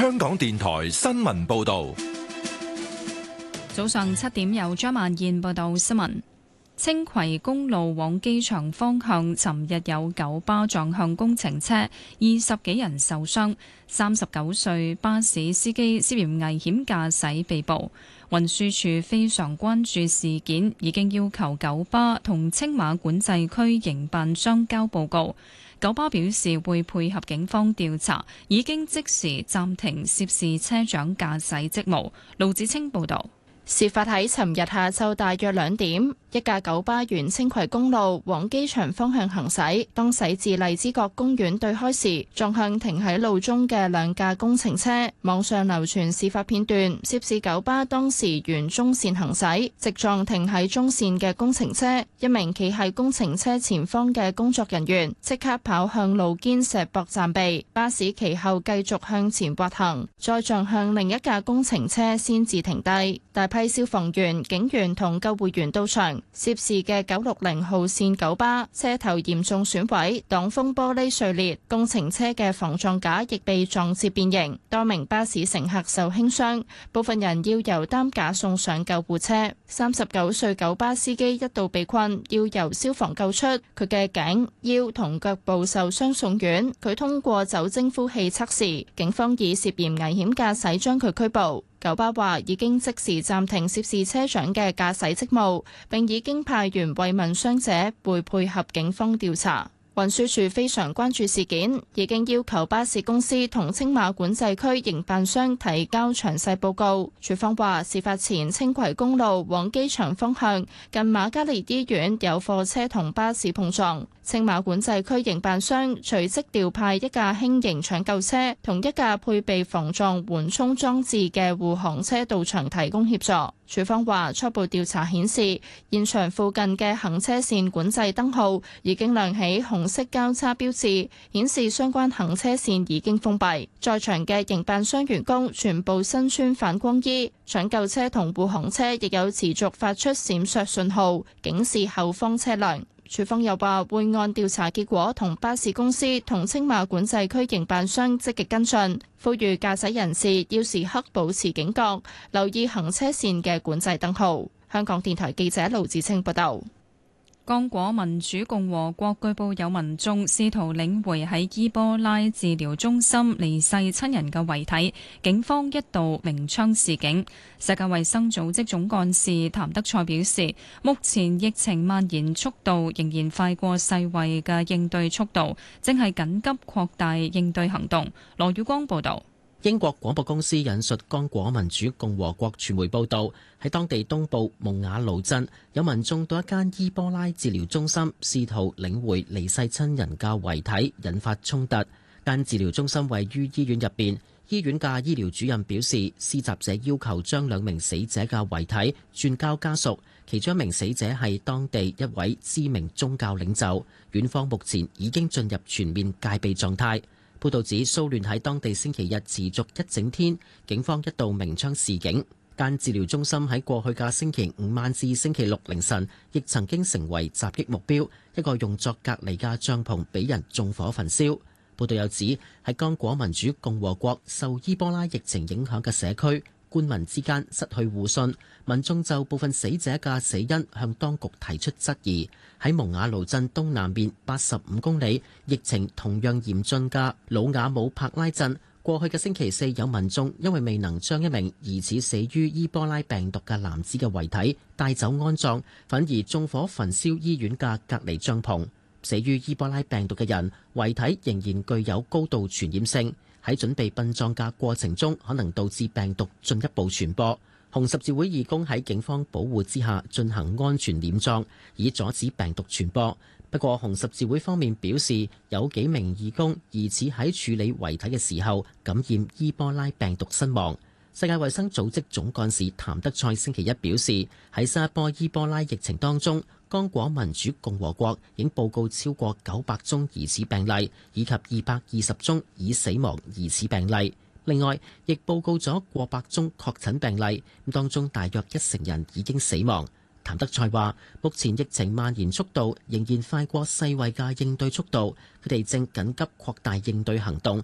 香港電台新聞報道。 早上7點有張曼燕報道新聞。青葵公路往機場方向，尋日有九巴撞向工程車，20幾人受傷。39歲巴士司機涉嫌危險駕駛被捕。運輸署非常關注事件，已經要求九巴同青馬管制區營辦商交報告。九巴表示會配合警方調查，已經即時暫停涉事車長駕駛職務。盧子清報導。 事發喺尋日下晝大約2點，一架九巴沿青葵公路往機場方向行駛，當駛至荔枝角公園對開時，撞向停喺路中嘅2架工程車。網上流傳事發片段，涉事九巴當時沿中線行駛，直撞停喺中線嘅工程車。一名企喺工程車前方嘅工作人員即刻跑向路肩石壆暫避，巴士其後繼續向前滑行，再撞向另一架工程車先至停低。大批消防員、警員同救護員到場，涉事嘅960號線九巴車頭嚴重損毀，擋風玻璃碎裂，工程車嘅防撞架亦被撞至變形，多名巴士乘客受輕傷，部分人要由擔架送上救護車。39歲九巴司機一度被困，要由消防救出，佢嘅頸、腰同腳部受傷送院，佢通過酒精呼氣測試，警方以涉嫌危險駕駛將佢拘捕。九巴話已經即時暫停涉事車長嘅駕駛職務，並已經派員慰問傷者，會配合警方調查。運輸署非常關注事件，已經要求巴士公司同青馬管制區營辦商提交詳細報告。署方話，事發前青葵公路往機場方向近瑪嘉烈醫院有貨車同巴士碰撞，青馬管制區營辦商隨即調派一架輕型搶救車同一架配備防撞緩衝裝置嘅護航車到場提供協助。署方話，初步調查顯示，現場附近嘅行車線管制燈號已經亮起紅色交叉標誌，顯示相關行車線已經封閉。在場嘅營辦商員工全部身穿反光衣，搶救車同護航車亦有持續發出閃爍信號，警示後方車輛。署方又話會按調查結果同巴士公司同青馬管制區營辦商積極跟進，呼籲駕駛人士要時刻保持警覺，留意行車線嘅管制燈號。香港電台記者盧子清報道。 剛果民主共和國據報有民眾試圖領回喺伊波拉治療中心離世親人嘅遺體，警方一度鳴槍示警。世界衛生組織總幹事譚德塞表示，目前疫情蔓延速度仍然快過世衛嘅應對速度，正係緊急擴大應對行動。羅宇光報道。 英國廣播公司引述剛果民主共和國傳媒報道，喺當地東部蒙瓦盧鎮有民眾到一間伊波拉治療中心試圖領回離世親人嘅遺體，引發衝突。間治療中心位於醫院入邊，醫院嘅醫療主任表示，施襲者要求將2名死者嘅遺體轉交家屬，其中1名死者係當地一位知名宗教領袖。院方目前已經進入全面戒備狀態。報道指騷亂喺當地星期日持續一整天，警方一度鳴槍示警。間治療中心喺過去嘅星期5晚至星期6凌晨，亦曾經成為襲擊目標，一個用作隔離嘅帳篷俾人縱火焚燒。報道又指喺剛果民主共和國受伊波拉疫情影響嘅社區，官民之間失去互信，民眾就部分死者嘅死因向當局提出質疑。喺蒙瓦盧鎮東南邊85公里，疫情同樣嚴峻嘅魯瓦姆帕拉鎮，過去嘅星期四有民眾因為未能將一名疑似死於伊波拉病毒嘅男子嘅遺體帶走安葬，反而縱火焚燒醫院嘅隔離帳篷。死於伊波拉病毒嘅人遺體仍然具有高度傳染性，喺準備殯葬嘅過程中可能導致病毒進一步傳播。紅十字會義工喺警方保護之下進行安全殮葬，以阻止病毒傳播。不過紅十字會方面表示，有幾名義工疑似喺處理遺體嘅時候感染伊波拉病毒身亡。世界衛生組織總幹事譚德塞星期一表示，喺新一波伊波拉疫情當中，剛果民主共和國已經報告超過900宗疑似病例，以及220宗已死亡疑似病例。另外，亦報告咗過百宗確診病例，當中大約1成人已經死亡。譚德塞話：目前疫情蔓延速度仍然快過世衛嘅應對速度，佢哋正緊急擴大應對行動。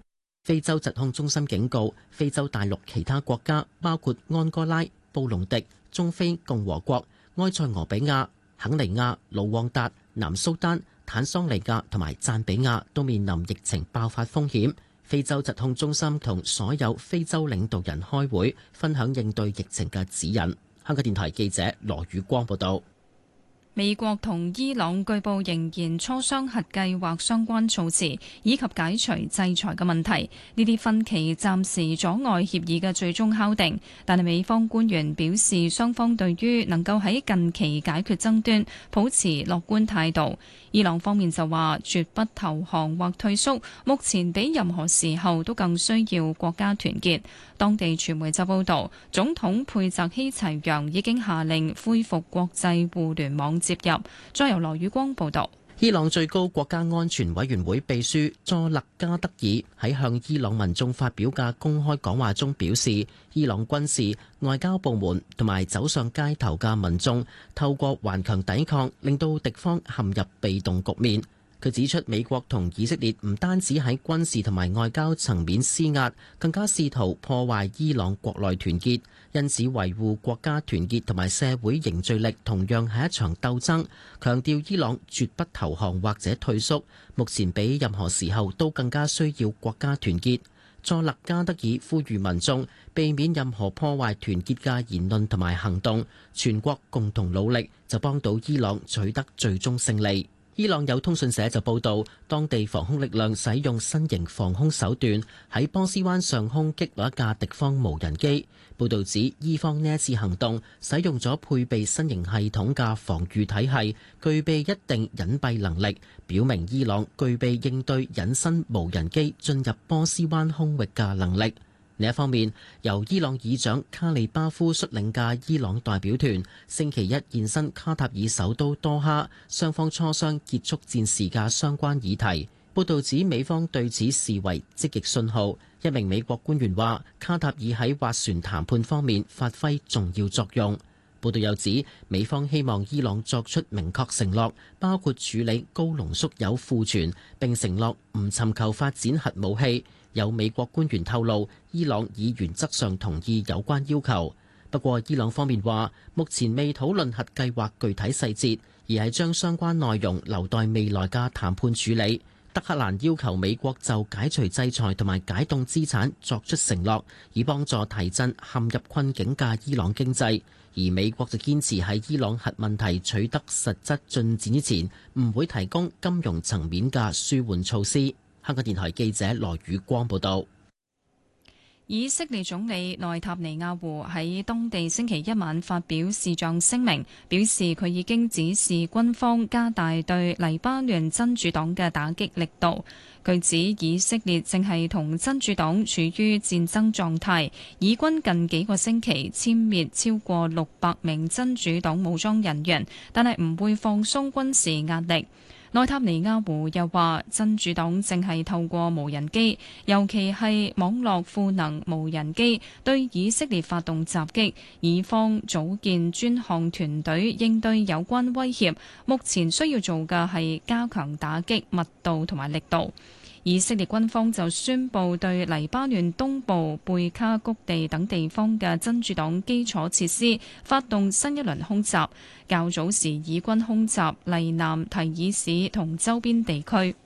非洲疾控中心警告，非洲大陸其他國家包括安哥拉、布隆迪、中非共和國、埃塞俄比亞、肯尼亞、盧旺達、南蘇丹、坦桑尼亞同埋贊比亞都面臨疫情爆發風險。非洲疾控中心同所有非洲領導人開會，分享應對疫情嘅指引。香港電台記者羅宇光報道。 美國同伊朗據報仍然磋商核計劃相關措辭，以及解除制裁嘅問題。呢啲分歧暫時阻礙協議嘅最終敲定，但係美方官員表示，雙方對於能夠喺近期解決爭端保持樂觀態度。伊朗方面就話絕不投降或退縮，目前比任何時候都更需要國家團結。當地傳媒就報導，總統佩澤希齊揚已經下令恢復國際互聯網接入。再由羅宇光報導。 伊朗最高國家安全委員會秘書佐勒加德爾喺向伊朗民眾發表嘅公開講話中表示，伊朗軍事、外交部門同埋走上街頭嘅民眾透過頑強抵抗，令到敵方陷入被動局面。佢指出，美國同以色列唔單止喺軍事同埋外交層面施壓，更加試圖破壞伊朗國內團結，因此維護國家團結同埋社會凝聚力同樣係一場鬥爭。強調伊朗絕不投降或者退縮，目前比任何時候都更加需要國家團結。佐勒加德爾呼籲民眾避免任何破壞團結嘅言論同埋行動，全國共同努力就幫到伊朗取得最終勝利。伊朗有通訊社就報道，當地防空力量使用新型防空手段，喺波斯灣上空擊落一架敵方無人機。報道指，伊方呢一次行動使用咗配備新型系統嘅防禦體系，具備一定隱蔽能力，表明伊朗具備應對隱身無人機進入波斯灣空域嘅能力。另一方面，由伊朗議長卡利巴夫率領嘅伊朗代表團星期一現身卡塔爾首都多哈，雙方磋商結束戰事嘅相關議題。報道指美方對此視為積極信號。一名美國官員話，卡塔爾喺斡旋談判方面發揮重要作用。報道又指，美方希望伊朗作出明確承諾，包括處理高濃縮鈾庫存，並承諾唔尋求發展核武器。有美國官員透露，伊朗已原則上同意有關要求。不過，伊朗方面話，目前未討論核計劃具體細節，而係將相關內容留待未來嘅談判處理。德黑蘭要求美國就解除制裁同埋解凍資產作出承諾，以幫助提振陷入困境嘅伊朗經濟。而美國就堅持喺伊朗核問題取得實質進展之前，唔會提供金融層面嘅舒緩措施。香港電台記者羅宇光報道。 以色列總理內塔尼亞胡喺當地星期一晚發表視像聲明，表示佢已經指示軍方加大對黎巴嫩真主黨嘅打擊力度。據指以色列正係同真主黨處於戰爭狀態，以軍近幾個星期殲滅超過600名真主黨武裝人員，但係唔會放鬆軍事壓力。內塔尼亞胡又話，真主黨正係透過無人機，尤其係網絡賦能無人機，對以色列發動襲擊，以方組建專項團隊應對有關威脅。目前需要做嘅係加強打擊密度同埋力度。以色列軍方就宣布對黎巴嫩東部貝卡谷地等地方嘅真主黨基礎設施發動新一輪空襲。較早時以軍空襲黎南提爾市同周邊地區。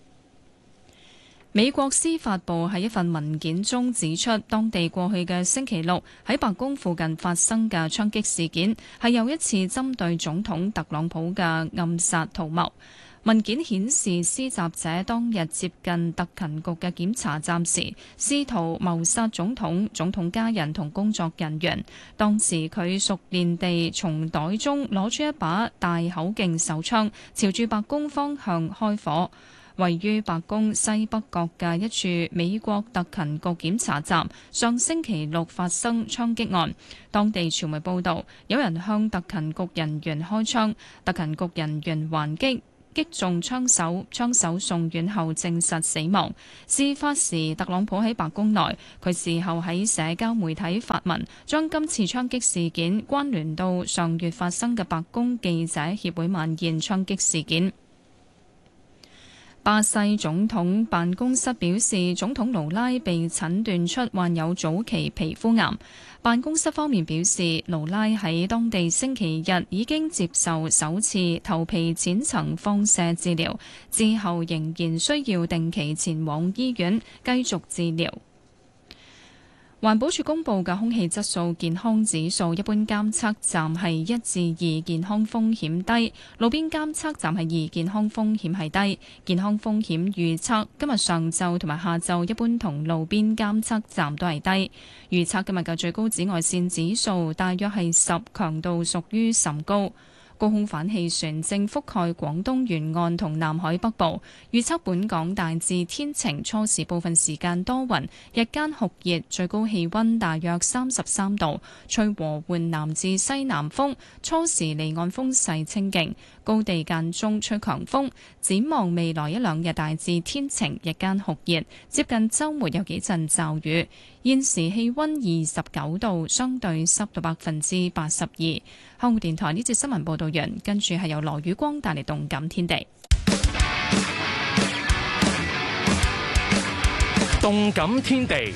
美國司法部喺一份文件中指出，當地過去嘅星期六喺白宮附近發生嘅槍擊事件係又一次針對總統特朗普嘅暗殺圖謀。文件顯示，施襲者當日接近特勤局嘅檢查站時，試圖謀殺總統、總統家人同工作人員。當時佢熟練地從袋中攞出一把大口徑手槍，朝住白宮方向開火。位於白宮西北角嘅一處美國特勤局檢查站，上星期六發生槍擊案。當地傳媒報導，有人向特勤局人員開槍，特勤局人員還擊，擊中槍手，槍手送院後證實死亡。事發時，特朗普喺白宮內，佢事後喺社交媒體發文，將今次槍擊事件關聯到上月發生嘅白宮記者協會晚宴槍擊事件。 巴西總統辦公室表示，總統盧拉被診斷出患有早期皮膚癌。辦公室方面表示，盧拉喺當地星期日已經接受首次頭皮淺層放射治療，之後仍然需要定期前往醫院繼續治療。環保署公布嘅空氣質素健康指數，一般監測站係1至2，健康風險低；路邊監測站係2，健康風險係低。健康風險預測今日上晝同埋下晝，一般同路邊監測站都係低。預測今日嘅最高紫外線指數大約係10，強度屬於甚高。高空反氣旋正覆蓋廣東沿岸同南海北部，預測本港大致天晴，初時部分時間多雲，日間酷熱，最高氣溫大約33度，吹和緩南至西南風，初時離岸風勢清勁，高地間中吹強風。展望未來一兩日大致天晴，日間酷熱，接近週末有幾陣驟雨。現時氣溫29度，相對濕度82%。香港電台呢節新聞報道完，跟住係由羅宇光帶嚟動感天地。 動感天地，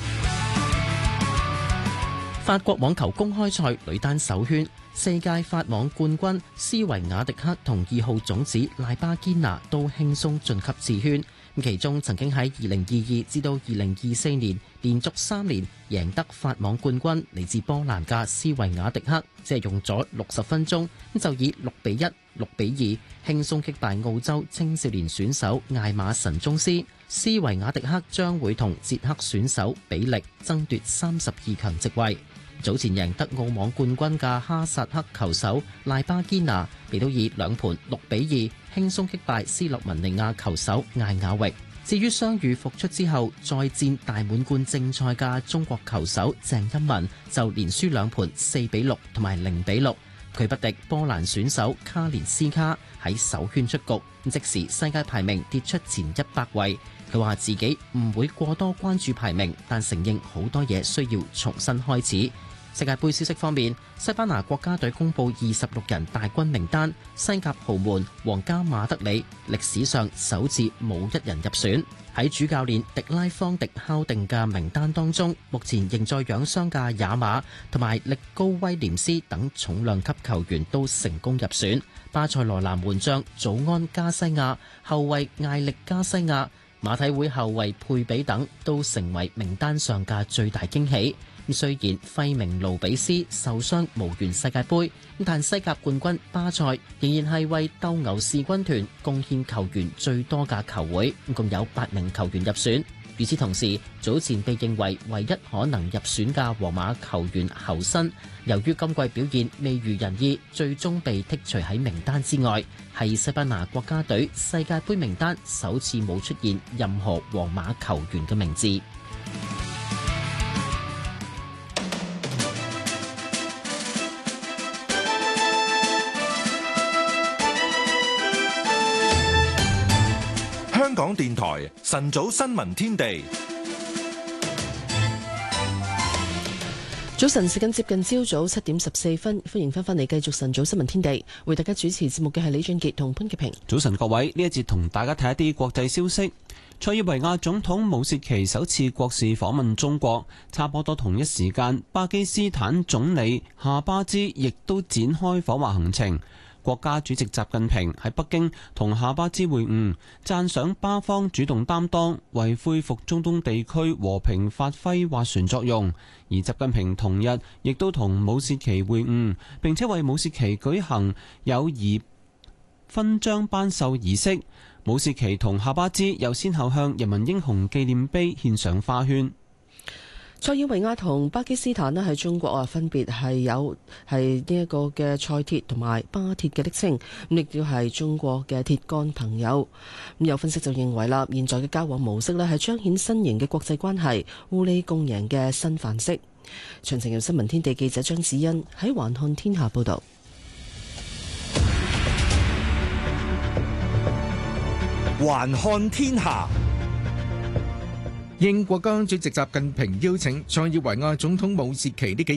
法國網球公開賽女單首圈，世界法網冠軍斯維亞迪克同2號種子賴巴堅拿都輕鬆晉級次圈。其中曾經喺2022至到2024年連續3年贏得法網冠軍嚟自波蘭嘅斯維亞迪克，只係用咗60分鐘就以6-1、6-2輕鬆擊敗澳洲青少年選手艾馬神宗斯。斯維亞迪克將會同捷克選手比力爭奪32強席位。早前贏得澳網冠軍嘅哈薩克球手賴巴堅拿，亦都以兩盤6-2輕鬆擊敗斯洛文尼亞球手艾雅域。至於傷愈復出之後再戰大滿貫正賽嘅中國球手鄭欽文，就連輸兩盤4-6同埋0-6，佢不敵波蘭選手卡連斯卡，喺首圈出局，即時世界排名跌出前100位。佢話自己唔會過多關注排名，但承認好多嘢需要重新開始。世界盃消息方面，西班牙國家隊公布26人大軍名單，西甲豪門皇家馬德里歷史上首次冇1人入選。喺主教練迪拉方迪敲定嘅名單當中，目前仍在養傷嘅亞馬同埋力高威廉斯等重量級球員都成功入選。巴塞羅那門將祖安加西亞、後衛艾力加西亞、馬體會後衛佩比等都成為名單上嘅最大驚喜。雖然費明盧比斯受傷無緣世界盃，但西甲冠軍巴塞仍然係為鬥牛士軍團貢獻球員最多嘅球會，共有8名球員入選。與此同時，早前被認為唯一可能入選嘅皇馬球員侯森，由於今季表現未如人意，最終被剔除喺名單之外，係西班牙國家隊世界盃名單首次冇出現任何皇馬球員嘅名字。 香港電台晨早新聞天地， 早晨時間接近朝早7點14分，歡迎翻返嚟繼續晨早新聞天地，為大家主持節目嘅係李俊傑同潘潔平。 早晨各位，呢一節同大家睇一啲國際消息。塞爾維亞總統武契奇首次國事訪問中國，差不多同一時間，巴基斯坦總理夏巴茲亦都展開訪華行程。國家主席習近平喺北京同夏巴茲會晤，讚賞巴方主動擔當，為恢復中東地區和平發揮斡旋作用。而習近平同日亦都同武契奇會晤，並且為武契奇舉行友誼勳章頒授儀式。武契奇同夏巴茲又先後向人民英雄紀念碑獻上花圈。 塞爾維亞同巴基斯坦咧喺中國分別係有呢一個嘅塞鐵同埋巴鐵嘅昵稱，亦都係中國嘅鐵桿朋友。有分析就認為啦，現在嘅交往模式咧係彰顯新型嘅國際關係互利共贏嘅新範式。詳情由新聞天地記者張子欣喺環看天下報道。 環看天下。應國家主席習近平邀請，塞爾維亞總統武契奇呢幾